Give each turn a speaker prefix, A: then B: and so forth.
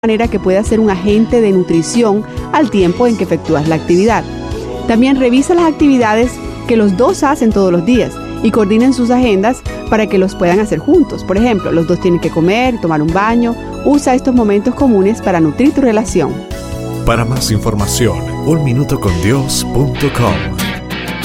A: manera que pueda ser un agente de nutrición al tiempo en que efectúas la actividad. También revisa las actividades que los dos hacen todos los días y coordinen sus agendas para que los puedan hacer juntos. Por ejemplo, los dos tienen que comer, tomar un baño. Usa estos momentos comunes para nutrir tu relación.
B: Para más información, unminutocondios.com.